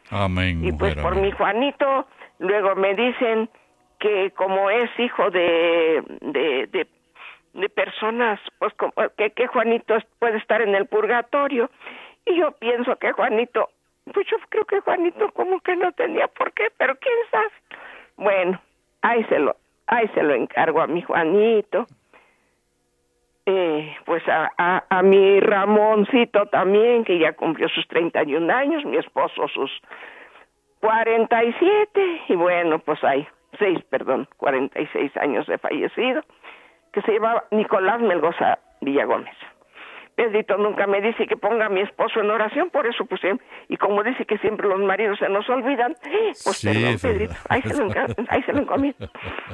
Amén, Y pues mujer, por mi amén. Juanito, luego me dicen que como es hijo de personas, pues como que Juanito puede estar en el purgatorio. Y yo pienso que Juanito, pues yo creo que Juanito como que no tenía por qué, pero quién sabe. Bueno, ahí se lo encargo a mi Juanito. Pues a mi Ramoncito también, que ya cumplió sus 31 años, mi esposo sus 47, y bueno, pues hay 46 años de fallecido, que se llamaba Nicolás Melgoza Villagómez. Pedrito nunca me dice que ponga a mi esposo en oración, por eso puse, y como dice que siempre los maridos se nos olvidan, pues Sí, perdón, es verdad. Pedrito, ahí se lo encomiendo.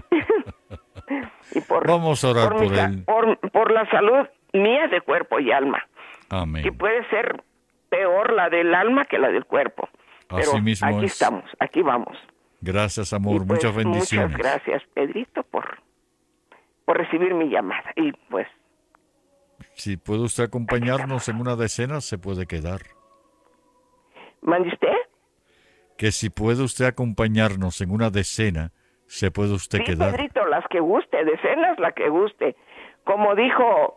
Y Vamos a orar por él. por la salud mía de cuerpo y alma, que Amén. puede ser peor la del alma que la del cuerpo, Así pero mismo aquí es. estamos, aquí vamos. Gracias, Y amor. pues Muchas muchas bendiciones. gracias, Pedrito, por recibir mi llamada. Y pues, Si puede usted aquí estamos. acompañarnos en una decena, se puede quedar. ¿Mande usted? Que si puede usted acompañarnos en una decena, se puede usted Sí, quedar. Pedrito, las que guste, decenas, la que guste. Como dijo,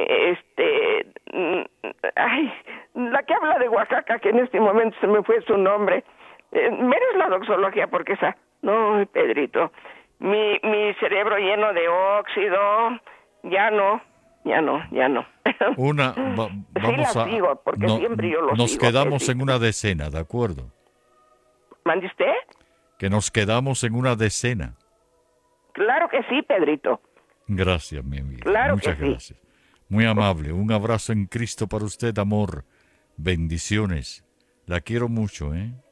ay, la que habla de Oaxaca, que en este momento se me fue su nombre. Menos la doxología, porque esa, no, Pedrito, mi cerebro lleno de óxido, ya no, ya no, ya no. Sí Vamos la a, sigo, porque no, siempre yo lo nos sigo, quedamos en Pedrito. una decena, ¿de acuerdo? ¿Mande usted? Que nos quedamos en una decena. Claro que sí, Pedrito, Gracias, mi vida. claro que Muchas sí. gracias. Muy amable. Un abrazo en Cristo para usted, amor. Bendiciones. La quiero mucho, ¿eh?